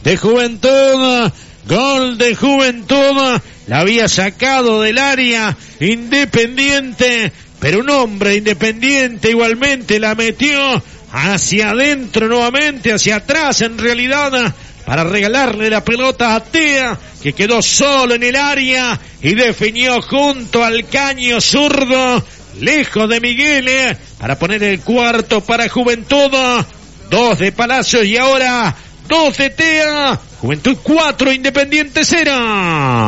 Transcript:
de Juventud. Gol de Juventud. La había sacado del área Independiente, pero un hombre Independiente igualmente la metió hacia adentro nuevamente, hacia atrás en realidad, para regalarle la pelota a Tea, que quedó solo en el área y definió junto al caño zurdo, lejos de Miguel, para poner el cuarto para Juventud. 2 de Palacios y ahora 2 de Tea. Juventud 4, Independiente 0.